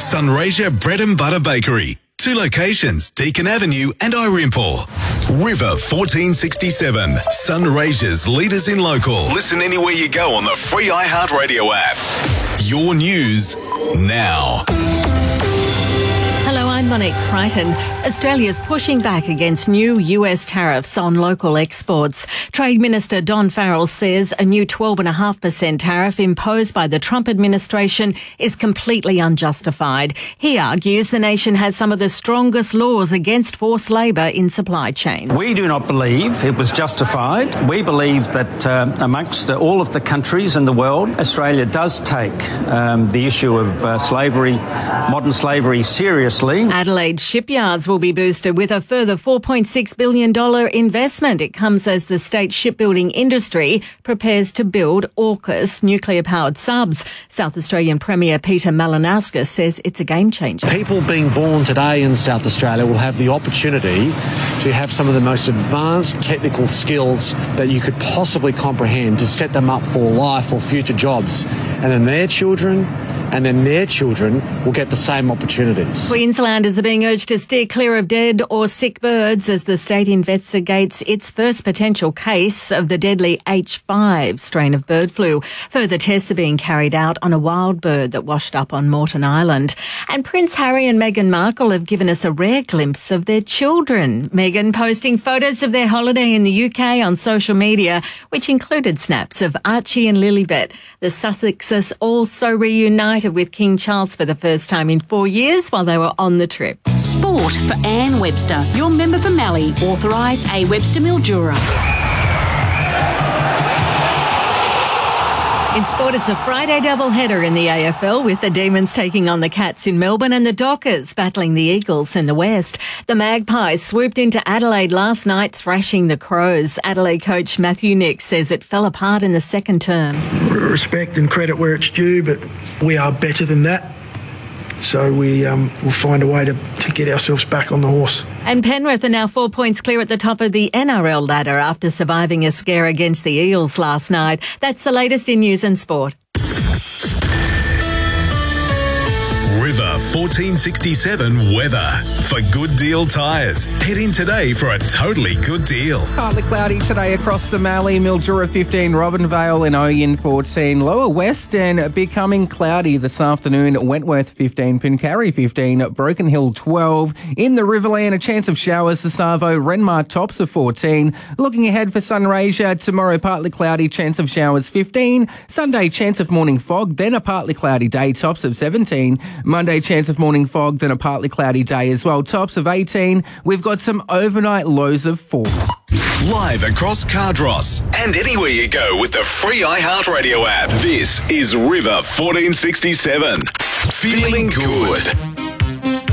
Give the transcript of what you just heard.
Sunraysia Bread and Butter Bakery. 2 locations, Deakin Avenue and Irempoor. River 1467. Sunraysia's leaders in local. Listen anywhere you go on the free iHeartRadio app. Your news now. Hello, I'm Monique Crichton. Australia's pushing back against new US tariffs on local exports. Trade Minister Don Farrell says a new 12.5% tariff imposed by the Trump administration is completely unjustified. He argues the nation has some of the strongest laws against forced labour in supply chains. We do not believe it was justified. We believe that amongst all of the countries in the world, Australia does take the issue of slavery, modern slavery, seriously. Adelaide shipyards will be boosted with a further $4.6 billion investment. It comes as the state shipbuilding industry prepares to build AUKUS nuclear-powered subs. South Australian Premier Peter Malinauskas says it's a game changer. People being born today in South Australia will have the opportunity to have some of the most advanced technical skills that you could possibly comprehend to set them up for life or future jobs. And then their children will get the same opportunities. Queenslanders are being urged to steer clear of dead or sick birds as the state investigates its first potential case of the deadly H5 strain of bird flu. Further tests are being carried out on a wild bird that washed up on Moreton Island. And Prince Harry and Meghan Markle have given us a rare glimpse of their children. Meghan posting photos of their holiday in the UK on social media, which included snaps of Archie and Lilibet. The Sussexes also reunited with King Charles for the first time in 4 years while they were on the trip. Sport for Anne Webster, your member for Mallee, authorised A. Webster Mildura. In sport, it's a Friday doubleheader in the AFL with the Demons taking on the Cats in Melbourne and the Dockers battling the Eagles in the West. The Magpies swooped into Adelaide last night, thrashing the Crows. Adelaide coach Matthew Nicks says it fell apart in the second term. Respect and credit where it's due, but we are better than that. So we'll find a way to get ourselves back on the horse. And Penrith are now 4 points clear at the top of the NRL ladder after surviving a scare against the Eels last night. That's the latest in news and sport. River 1467 weather. For Good Deal Tyres, head in today for a totally good deal. Partly cloudy today across the Mallee, Mildura 15, Robinvale and Oyen 14. Lower West and becoming cloudy this afternoon. Wentworth 15, Pincarry 15, Broken Hill 12. In the Riverland, a chance of showers. The Savo, Renmark tops of 14. Looking ahead for Sunraysia, tomorrow partly cloudy, chance of showers 15. Sunday, chance of morning fog, then a partly cloudy day, tops of 17. Monday, chance of morning fog, then a partly cloudy day as well, tops of 18. We've got some overnight lows of 4. Live across Cardross and anywhere you go with the free iHeartRadio app. This is River 1467. Feeling good.